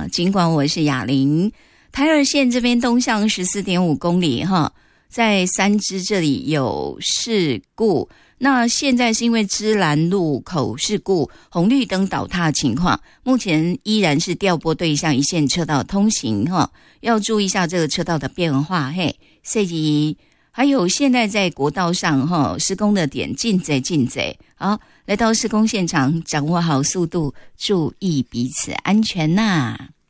哈，尽管我是雅玲，台二线这边东向 14.5 公里哈，在三芝这里有事故。那现在是因为芝兰路口事故，红绿灯倒塌情况，目前依然是调拨对向一线车道通行哈，要注意一下这个车道的变化嘿。设计还有现在在国道上哈施工的点进贼，好，来到施工现场，掌握好速度，注意彼此安全呐。